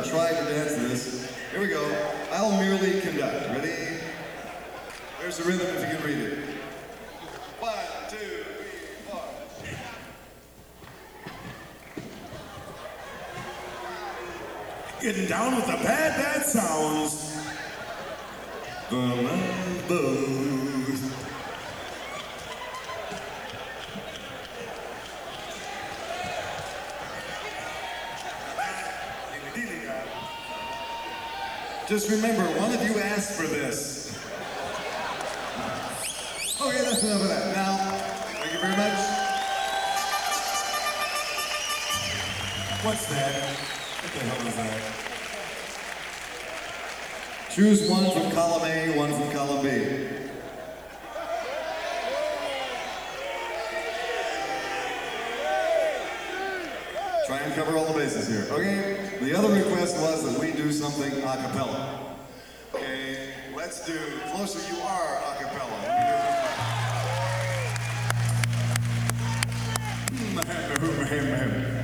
try to dance this. Here we go. I'll merely conduct. Ready? There's the rhythm if you can read it. 1, 2, 3, 4. Getting down with the bad, bad sounds. The Lambos. Just remember, one of you asked for this. Okay, that's enough of that. Now, thank you very much. What's that? What the hell is that? Choose one from column A, one from column B. Try and cover all the bases here. Okay, the other request was that we do something a cappella. Okay, let's do Closer You Are a cappella. Let me do it.